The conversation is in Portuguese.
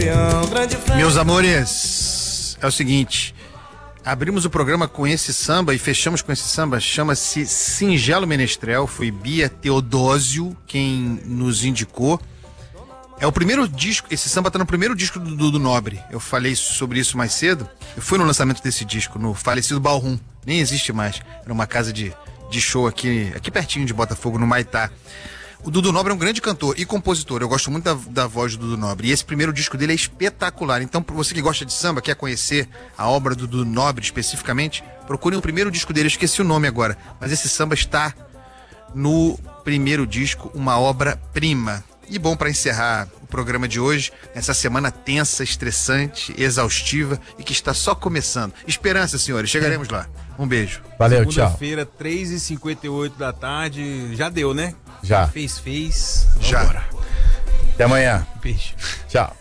campeão, grande festa. Meus amores, é o seguinte, abrimos o programa com esse samba e fechamos com esse samba, chama-se Singelo Menestrel, foi Bia Teodósio quem nos indicou. É o primeiro disco, esse samba tá no primeiro disco do Dudu Nobre, eu falei sobre isso mais cedo, eu fui no lançamento desse disco, no falecido Ballroom, nem existe mais, era uma casa de show aqui pertinho de Botafogo, no Maitá. O Dudu Nobre é um grande cantor e compositor. Eu gosto muito da voz do Dudu Nobre. E esse primeiro disco dele é espetacular. Então, para você que gosta de samba, quer conhecer a obra do Dudu Nobre especificamente, procure o primeiro disco dele. Eu esqueci o nome agora. Mas esse samba está no primeiro disco, uma obra-prima. E bom, para encerrar o programa de hoje, essa semana tensa, estressante, exaustiva e que está só começando. Esperança, senhores. Chegaremos lá. Um beijo. Valeu, tchau. Segunda-feira, 3h58 da tarde. Já deu, né? Já. Fez. Já. Vambora. Até amanhã. Beijo. Tchau.